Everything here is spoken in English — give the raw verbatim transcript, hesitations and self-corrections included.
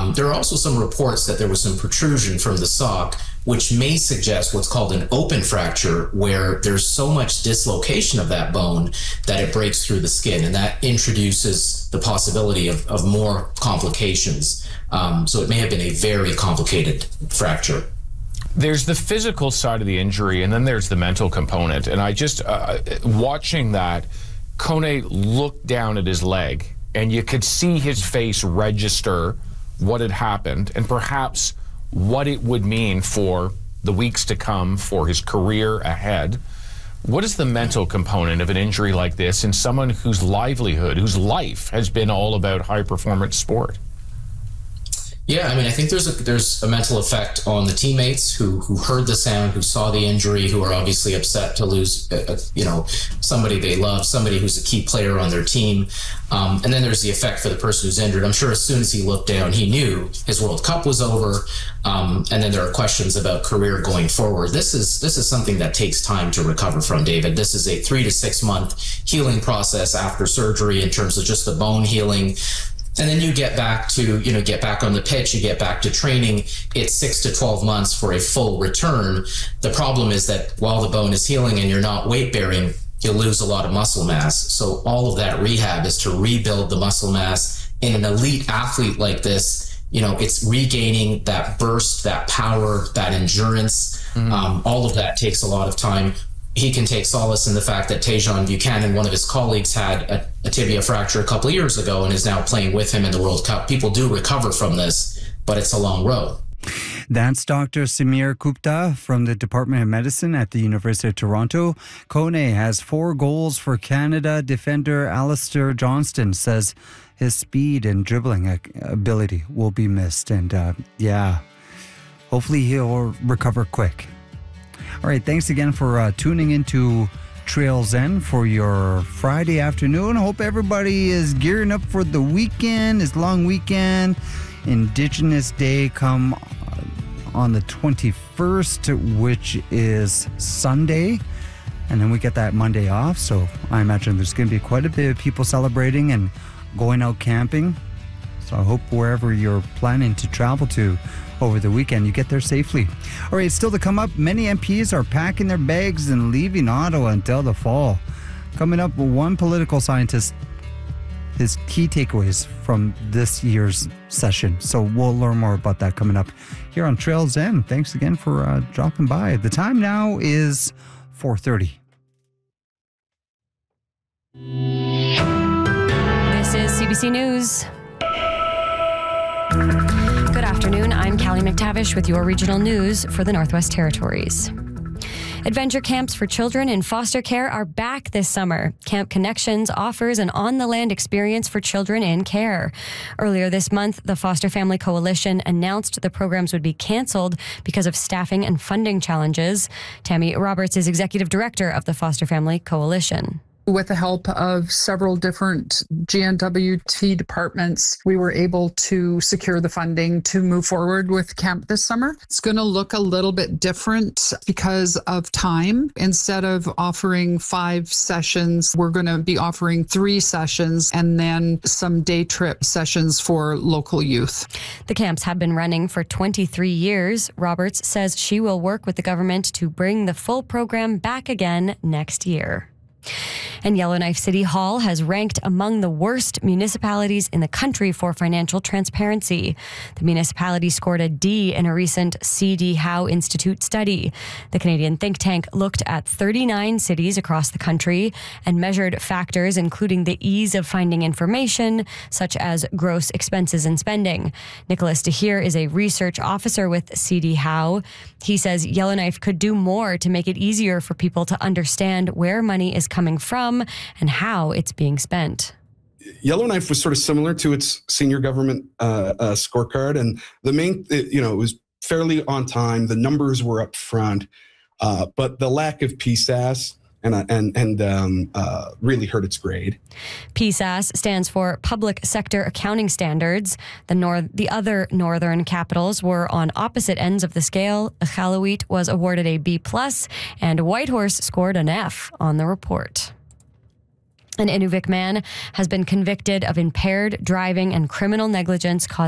Um, there are also some reports that there was some protrusion from the sock, which may suggest what's called an open fracture, where there's so much dislocation of that bone that it breaks through the skin, and that introduces the possibility of, of more complications. Um, so it may have been a very complicated fracture. There's the physical side of the injury, and then there's the mental component. And I just, uh, watching that, Kone looked down at his leg, and you could see his face register what had happened and perhaps what it would mean for the weeks to come, for his career ahead. What is the mental component of an injury like this in someone whose livelihood, whose life has been all about high-performance sport? Yeah, I mean, I think there's a there's a mental effect on the teammates who who heard the sound, who saw the injury, who are obviously upset to lose, uh, you know, somebody they love, somebody who's a key player on their team. Um, and then there's the effect for the person who's injured. I'm sure as soon as he looked down, he knew his World Cup was over. Um, and then there are questions about career going forward. This is this is something that takes time to recover from, David. This is a three to six month healing process after surgery in terms of just the bone healing. And then you get back to, you know, get back on the pitch, you get back to training. It's six to twelve months for a full return. The problem is that while the bone is healing and you're not weight bearing, you'll lose a lot of muscle mass. So all of that rehab is to rebuild the muscle mass. In an elite athlete like this, you know, it's regaining that burst, that power, that endurance. Mm-hmm. Um, all of that takes a lot of time. He can take solace in the fact that Tajon Buchanan, one of his colleagues, had a, a tibia fracture a couple of years ago and is now playing with him in the World Cup. People do recover from this, but it's a long road. That's Doctor Samir Gupta from the Department of Medicine at the University of Toronto. Kone has four goals for Canada. Defender Alistair Johnston says his speed and dribbling ability will be missed. And uh, yeah, hopefully he'll recover quick. All right, thanks again for uh, tuning into Trail Zen for your Friday afternoon. Hope everybody is gearing up for the weekend, this long weekend. Indigenous Day come on the twenty-first, which is Sunday. And then we get that Monday off. So I imagine there's going to be quite a bit of people celebrating and going out camping. So I hope wherever you're planning to travel to over the weekend, you get there safely. All right, still to come up, many M Ps are packing their bags and leaving Ottawa until the fall. Coming up, one political scientist, his key takeaways from this year's session. So we'll learn more about that coming up here on Trail Zen. Thanks again for uh, dropping by. The time now is four thirty. This is C B C News. Good afternoon, I'm Callie McTavish with your regional news for the Northwest Territories. Adventure camps for children in foster care are back this summer. Camp Connections offers an on-the-land experience for children in care. Earlier this month, the Foster Family Coalition announced the programs would be canceled because of staffing and funding challenges. Tammy Roberts is executive director of the Foster Family Coalition. With the help of several different G N W T departments, we were able to secure the funding to move forward with camp this summer. It's going to look a little bit different because of time. Instead of offering five sessions, we're going to be offering three sessions and then some day trip sessions for local youth. The camps have been running for twenty-three years. Roberts says she will work with the government to bring the full program back again next year. And Yellowknife City Hall has ranked among the worst municipalities in the country for financial transparency. The municipality scored a D in a recent C D Howe Institute study. The Canadian think tank looked at thirty-nine cities across the country and measured factors including the ease of finding information, such as gross expenses and spending. Nicholas DeHeer is a research officer with C D Howe. He says Yellowknife could do more to make it easier for people to understand where money is coming from and how it's being spent. Yellowknife was sort of similar to its senior government uh, uh, scorecard, and the main, you know, it was fairly on time. The numbers were up front, uh, but the lack of P S A S and uh, and and um, uh, really hurt its grade. P S A S stands for Public Sector Accounting Standards. The nor- the other northern capitals were on opposite ends of the scale. Iqaluit was awarded a B plus, and Whitehorse scored an F on the report. An Inuvik man has been convicted of impaired driving and criminal negligence causing